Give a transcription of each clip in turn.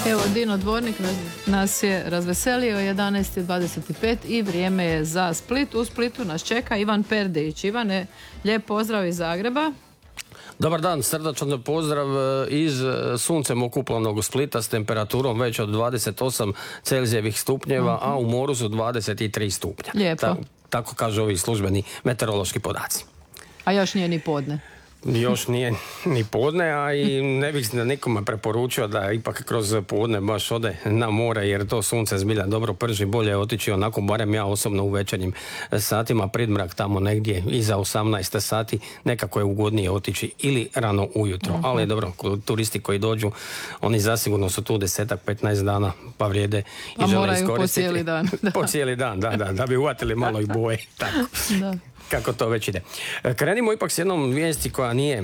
Evo, Dino Dvornik nas je razveselio, 11:25 i vrijeme je za Split. U Splitu nas čeka Ivan Perdić. Ivane, lijep pozdrav iz Zagreba. Dobar dan, srdačan pozdrav iz suncem okupljenog Splita s temperaturom već od 28 Celzijevih stupnjeva, a u moru su 23 stupnja. Lijepo. Tako kažu ovi službeni meteorološki podaci. A još nije ni podne. Još nije ni podne, a i ne bih nikome preporučio da ipak kroz podne baš ode na more, jer to sunce zbilja dobro prži, bolje je otići onako, barem ja osobno u večernjim satima, pridmrak tamo negdje iza 18 sati, nekako je ugodnije otići ili rano ujutro. Ali dobro, turisti koji dođu, oni zasigurno su tu 10-15 dana, pa vrijede i žele iskoristiti. Po cijeli dan. Po cijeli dan, da bi uvatili malo i boje. Tako. Da. Kako to već ide. Krenimo ipak s jednom vijesti koja nije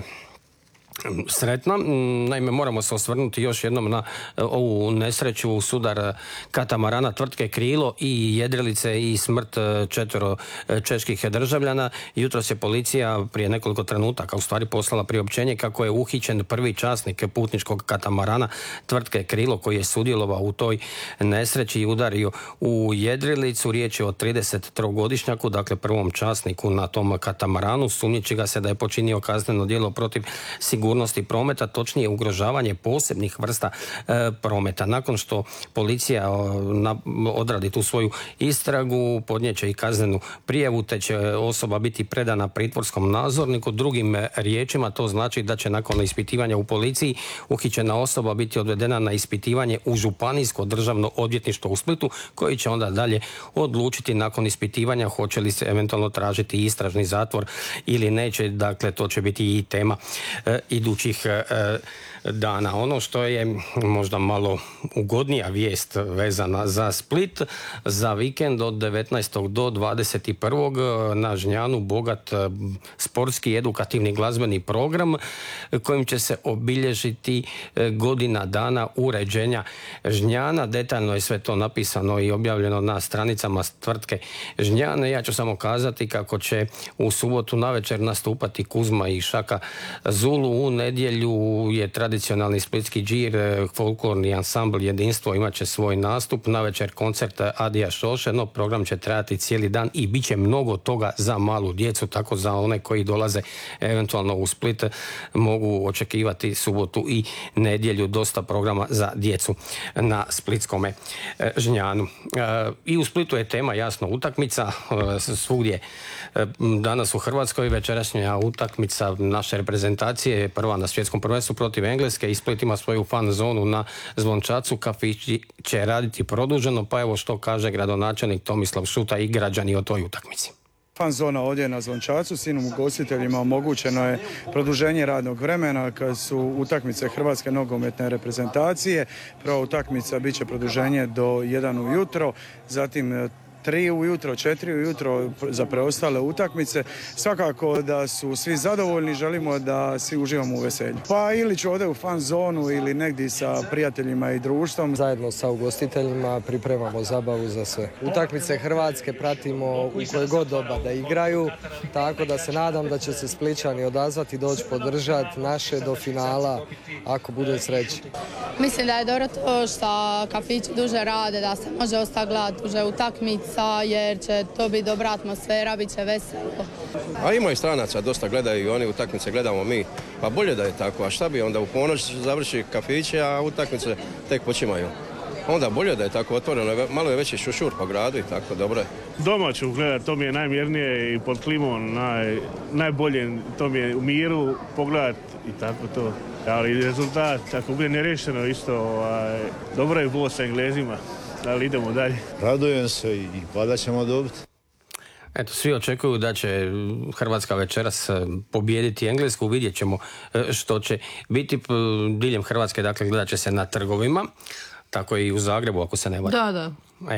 sretna. Naime, moramo se osvrnuti još jednom na ovu nesreću, sudar katamarana tvrtke Krilo i jedrilice i smrt 4 čeških državljana. Jutros je policija prije nekoliko trenutaka u stvari poslala priopćenje kako je uhićen prvi časnik putničkog katamarana tvrtke Krilo koji je sudjelovao u toj nesreći i udario u jedrilicu. Riječ je o 33-godišnjaku, dakle prvom časniku na tom katamaranu. Sumnjiči ga se da je počinio kazneno djelo protiv sigurnosti prometa, točnije ugrožavanje posebnih vrsta prometa. Nakon što policija odradi tu svoju istragu, podnijeće i kaznenu prijavu, te će osoba biti predana pritvorskom nadzorniku. Drugim riječima to znači da će nakon ispitivanja u policiji uhićena osoba biti odvedena na ispitivanje u Županijsko državno odvjetništvo u Splitu, koji će onda dalje odlučiti nakon ispitivanja hoće li se eventualno tražiti istražni zatvor ili neće. Dakle, to će biti i tema idućih dana. Ono što je možda malo ugodnija vijest vezana za Split, za vikend od 19. do 21. na Žnjanu bogat sportski edukativni glazbeni program kojim će se obilježiti godina dana uređenja Žnjana. Detaljno je sve to napisano i objavljeno na stranicama tvrtke Žnjane. Ja ću samo kazati kako će u subotu navečer nastupati Kuzma i Šaka Zulu. U nedjelju je tradicionalni splitski džir, folklorni ansambl Jedinstvo imat će svoj nastup, navečer koncert Adija Šoše, no program će trajati cijeli dan i bit će mnogo toga za malu djecu, tako za one koji dolaze eventualno u Split mogu očekivati subotu i nedjelju dosta programa za djecu na splitskome Žnjanu. I u Splitu je tema jasno utakmica, svugdje danas u Hrvatskoj večerašnja utakmica naše reprezentacije je prva na svjetskom prvenstvu protiv Engleske. Split ima svoju fan zonu na Zvončacu, kafići će raditi produženo, pa evo što kaže gradonačelnik Tomislav Šuta i građani o toj utakmici. Fan zona ovdje na Zvončacu, svim ugostiteljima omogućeno je produženje radnog vremena kad su utakmice Hrvatske nogometne reprezentacije. Prva utakmica bit će produženje do 1 ujutro, zatim 3 ujutro, 4 ujutro za preostale utakmice. Svakako da su svi zadovoljni, želimo da svi uživamo u veselju. Pa ili ću ovdje u fan zonu ili negdje sa prijateljima i društvom. Zajedno sa ugostiteljima pripremamo zabavu za sve. Utakmice Hrvatske pratimo u koje god doba da igraju, tako da se nadam da će se Splićani odazvati, doći podržati naše do finala ako bude sreće. Mislim da je dobro to što kafići duže rade, da se može ostati gledati duže utakmice, jer će to biti dobra atmosfera, bit će veselo. A ima i stranaca, dosta gledaju i oni utakmice, gledamo mi. Pa bolje da je tako, a šta bi onda u ponoć završi kafiće, a utakmice tek počimaju. Onda bolje da je tako otvoreno, malo je veći šušur po gradu i tako, dobro je. Doma ću gledati, to mi je najmirnije i pod klimom najbolje, to mi je u miru pogledati i tako to. Ali rezultat, ako bude nerešeno isto, dobro je bilo sa Englezima. Ali idemo dalje. Radujem se i valjda ćemo dobiti. Eto, svi očekuju da će Hrvatska večeras pobijediti Englesku, vidjet ćemo što će biti diljem Hrvatske, dakle gledat će se na trgovima, tako i u Zagrebu ako se ne varam. Da.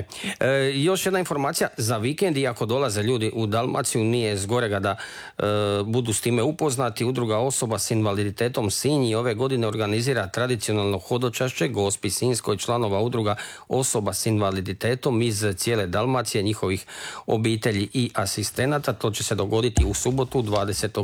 Još jedna informacija za vikend, iako dolaze ljudi u Dalmaciju, nije zgorega da budu s time upoznati. Udruga osoba s invaliditetom Sinj ove godine organizira tradicionalno hodočašće Gospi Sinjskoj, članova udruga osoba s invaliditetom iz cijele Dalmacije, njihovih obitelji i asistenata. To će se dogoditi u subotu 20.